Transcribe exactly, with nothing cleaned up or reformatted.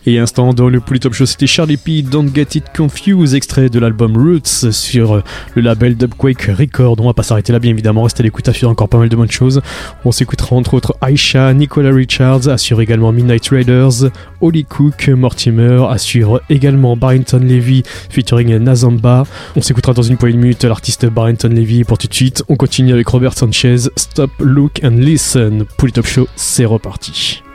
Et instant dans le Polytop Show, c'était Charlie P, Don't Get It Confused, extrait de l'album Roots sur le label Dubquake Records. On va pas s'arrêter là, bien évidemment, restez à l'écoute, à encore pas mal de bonnes choses. On s'écoutera entre autres Aisha, Nicola Richards, assure également Midnight Raiders, Holly Cook, Mortimer, assure également Barrington Levy featuring Nazamba. On s'écoutera dans une poignée de minutes l'artiste Barrington Levy. Pour tout de suite, on continue avec Robert Sanchez, Stop, Look and Listen. Polytop Show, c'est reparti.